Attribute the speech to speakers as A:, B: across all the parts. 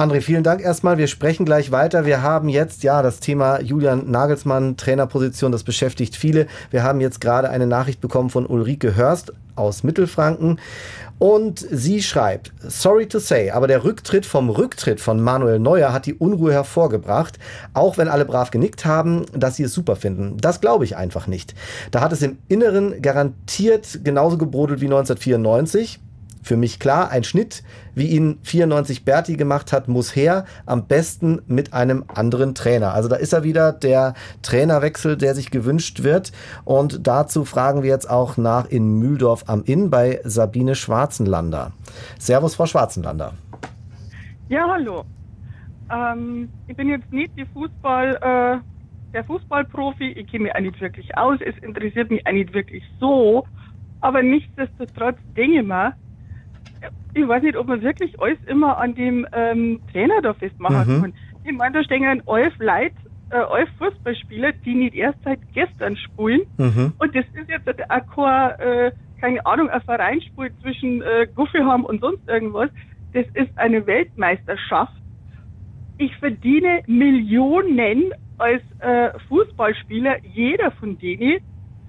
A: André, vielen Dank erstmal. Wir sprechen gleich weiter. Wir haben jetzt das Thema Julian Nagelsmann, Trainerposition, das beschäftigt viele. Wir haben jetzt gerade eine Nachricht bekommen von Ulrike Hörst aus Mittelfranken. Und sie schreibt, sorry to say, aber der Rücktritt von Manuel Neuer hat die Unruhe hervorgebracht, auch wenn alle brav genickt haben, dass sie es super finden. Das glaube ich einfach nicht. Da hat es im Inneren garantiert genauso gebrodelt wie 1994. Für mich klar, ein Schnitt, wie ihn 94 Berti gemacht hat, muss her, am besten mit einem anderen Trainer. Also da ist er wieder, der Trainerwechsel, der sich gewünscht wird. Und dazu fragen wir jetzt auch nach in Mühldorf am Inn bei Sabine Schwarzenlander. Servus, Frau Schwarzenlander.
B: Ja, hallo. Ich bin jetzt nicht der Fußballprofi, ich kenne mich auch nicht wirklich aus, es interessiert mich auch nicht wirklich so, aber nichtsdestotrotz denke ich mir, ich weiß nicht, ob man wirklich alles immer an dem Trainer da festmachen kann. Ich meine, da stehen 11 Leute, 11 Fußballspieler, die nicht erst seit gestern spielen. Und das ist jetzt auch keine Ahnung, ein Vereinsspiel zwischen Guffelham und sonst irgendwas. Das ist eine Weltmeisterschaft. Ich verdiene Millionen als Fußballspieler, jeder von denen.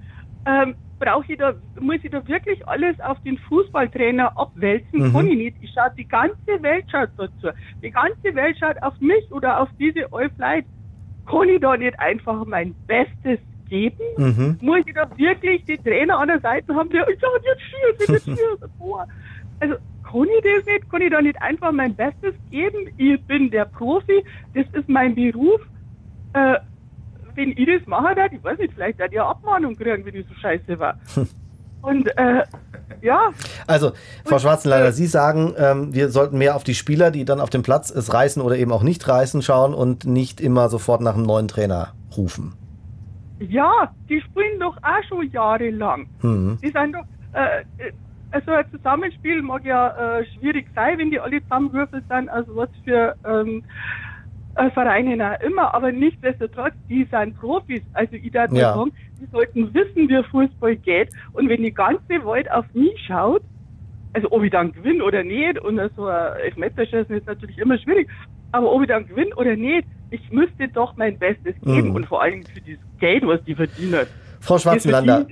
B: Muss ich da wirklich alles auf den Fußballtrainer abwälzen? Kann ich nicht. Die ganze Welt schaut dazu. Die ganze Welt schaut auf mich oder auf diese 11 Leute. Kann ich da nicht einfach mein Bestes geben? Muss ich da wirklich die Trainer an der Seite haben, die jetzt schießen. Also, kann ich das nicht? Kann ich da nicht einfach mein Bestes geben? Ich bin der Profi, das ist mein Beruf. Wenn ich das mache, ich weiß nicht, vielleicht werde ich eine Abmahnung kriegen, wenn ich so scheiße war. Und ja.
A: Also, Frau Schwarzenlander, Sie sagen, wir sollten mehr auf die Spieler, die dann auf dem Platz es reißen oder eben auch nicht reißen, schauen und nicht immer sofort nach einem neuen Trainer rufen.
B: Ja, die spielen doch auch schon jahrelang. Die sind doch, also ein Zusammenspiel mag ja schwierig sein, wenn die alle zusammengewürfelt sind, also was für Vereine auch immer, aber nichtsdestotrotz, die sind Profis. Also ich darf sagen, die sollten wissen, wie Fußball geht. Und wenn die ganze Welt auf mich schaut, also ob ich dann gewinne oder nicht, und so ein Elfmeterschießen ist natürlich immer schwierig, aber ob ich dann gewinne oder nicht, ich müsste doch mein Bestes geben und vor allem für das Geld, was die verdienen.
A: Frau Schwarzenlander,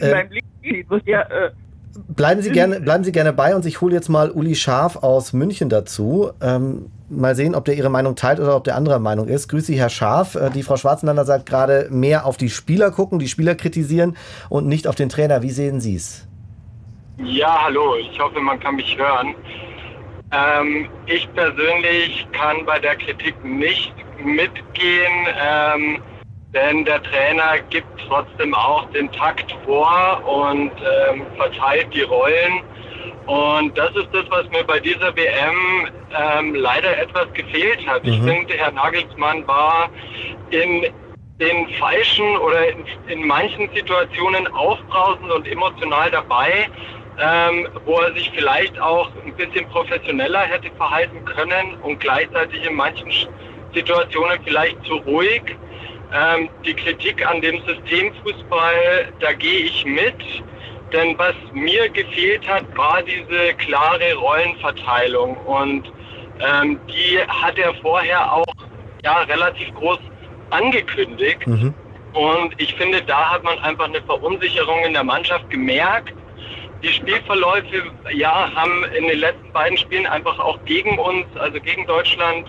A: bleiben Sie gerne bei uns. Ich hole jetzt mal Uli Scharf aus München dazu. Mal sehen, ob der Ihre Meinung teilt oder ob der anderer Meinung ist. Grüß Sie, Herr Scharf. Die Frau Schwarzenlander sagt gerade, mehr auf die Spieler gucken, die Spieler kritisieren und nicht auf den Trainer. Wie sehen Sie es?
C: Ja, hallo. Ich hoffe, man kann mich hören. Ich persönlich kann bei der Kritik nicht mitgehen, denn der Trainer gibt trotzdem auch den Takt vor und verteilt die Rollen. Und das ist das, was mir bei dieser WM leider etwas gefehlt hat. Ich finde, Herr Nagelsmann war in den falschen oder in manchen Situationen aufbrausend und emotional dabei, wo er sich vielleicht auch ein bisschen professioneller hätte verhalten können und gleichzeitig in manchen Situationen vielleicht zu ruhig. Die Kritik an dem Systemfußball, da gehe ich mit. Denn was mir gefehlt hat, war diese klare Rollenverteilung. Und die hat er vorher auch relativ groß angekündigt. Und ich finde, da hat man einfach eine Verunsicherung in der Mannschaft gemerkt. Die Spielverläufe haben in den letzten beiden Spielen einfach auch gegen uns, also gegen Deutschland,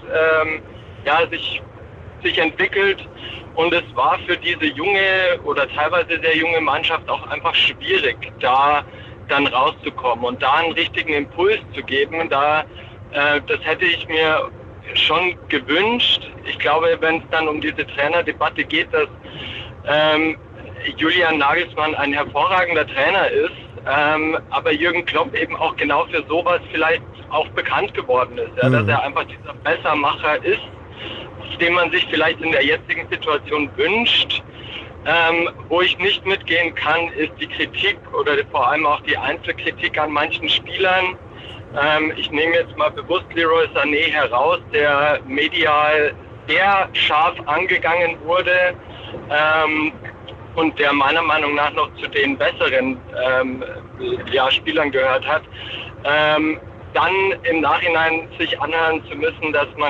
C: sich entwickelt. Und es war für diese junge oder teilweise sehr junge Mannschaft auch einfach schwierig, da dann rauszukommen und da einen richtigen Impuls zu geben. Das hätte ich mir schon gewünscht. Ich glaube, wenn es dann um diese Trainerdebatte geht, dass Julian Nagelsmann ein hervorragender Trainer ist, aber Jürgen Klopp eben auch genau für sowas vielleicht auch bekannt geworden ist, dass er einfach dieser Bessermacher ist, den man sich vielleicht in der jetzigen Situation wünscht. Wo ich nicht mitgehen kann, ist die Kritik oder vor allem auch die Einzelkritik an manchen Spielern. Ich nehme jetzt mal bewusst Leroy Sané heraus, der medial sehr scharf angegangen wurde und der meiner Meinung nach noch zu den besseren Spielern gehört hat. Dann im Nachhinein sich anhören zu müssen, dass man